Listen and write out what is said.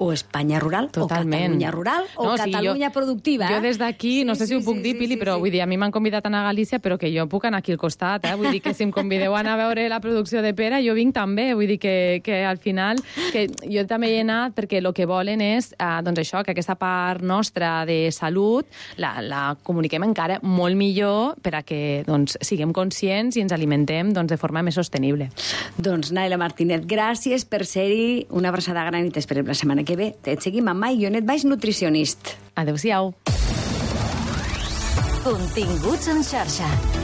o Espanya rural, Totalment. o Catalunya rural, o Catalunya productiva. Jo des d'aquí, no sé si ho puc dir, Pili, però vull dir, a mi m'han convidat a anar a Galícia, però que jo puc anar aquí al costat, vull dir que si em convideu a anar a veure la producció de pera, jo vinc també, vull dir que al final, que jo també hi he anat perquè el que volen és, doncs això, que aquesta part nostra de salut la comuniquem encara molt millor per a que doncs, siguem conscients i ens alimentem doncs, de forma més sostenible. Doncs, Naila Martínez, gràcies per ser-hi. Una abraçada gran i t'esperem la setmana que ve. Et seguim amb Mai Ionet Baix, nutricionist. Adéu-siau. Continguts en xarxa.